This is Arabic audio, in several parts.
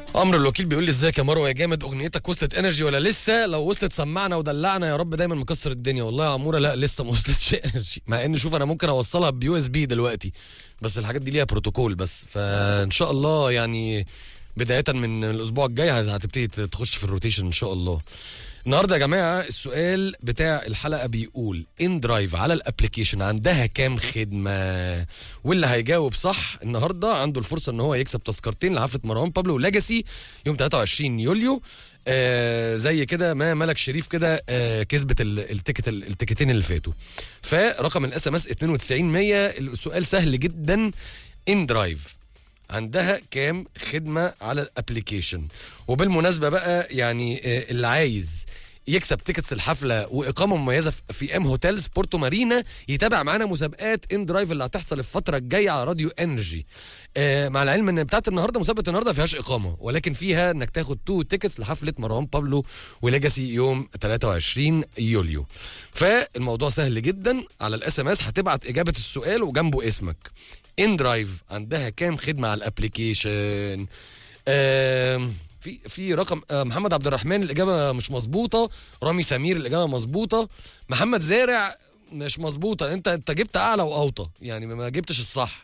عمرو الوكيل بيقول لي ازيك يا مروه يا جامد، اغنيتك وصلت انرجي ولا لسه؟ لو وصلت سمعنا ودلعنا يا رب، دايما مكسر الدنيا. والله يا عموره لا لسه ما وصلتش انرجي، مع ان شوف انا ممكن اوصلها بيو اس بي دلوقتي، بس الحاجات دي ليها بروتوكول بس، فان شاء الله يعني بدايه من الاسبوع الجاي هتبتدي تخش في الروتيشن ان شاء الله. النهارده يا جماعه السؤال بتاع الحلقه بيقول ان درايف على الابلكيشن عندها كام خدمه؟ واللي هيجاوب صح النهارده عنده الفرصه ان هو يكسب تذكرتين لحفله مروان بابلو ولاجاسي يوم 23 يوليو. زي كده ما ملك شريف كده كسبت التيكتين اللي فاتوا. فرقم الاس ام اس 92100. السؤال سهل جدا، ان درايف عندها كام خدمة على الابليكيشن؟ وبالمناسبة بقى يعني اللي عايز يكسب تيكتس الحفلة وإقامة مميزة في ام هوتيلز بورتو مارينا يتابع معانا مسابقات ان درايف اللي هتحصل الفترة الجاية على راديو انرجي. مع العلم ان بتاعت النهارده مسابقة النهارده فيهاش إقامة، ولكن فيها انك تاخد 2 تيكتس لحفلة مروان بابلو وليجاسي يوم 23 يوليو. فالموضوع سهل جدا، على الاس ام اس هتبعت إجابة السؤال وجنبه اسمك. ان درايف عندها كام خدمه على الابليكيشن؟ في رقم محمد عبد الرحمن الاجابه مش مظبوطه، رامي سمير الاجابه مظبوطه، محمد زارع مش مظبوطه، انت جبت اعلى واوطى يعني ما جبتش الصح.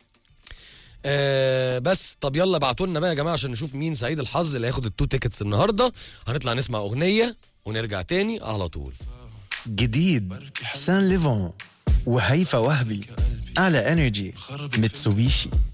بس طب يلا ابعتوا لنا بقى يا جماعه عشان نشوف مين سعيد الحظ اللي هياخد التو تيكتس النهارده. هنطلع نسمع اغنيه ونرجع تاني على طول. جديد حسان ليفون وهيفا وهبي على انرجي ميتسوبيشي.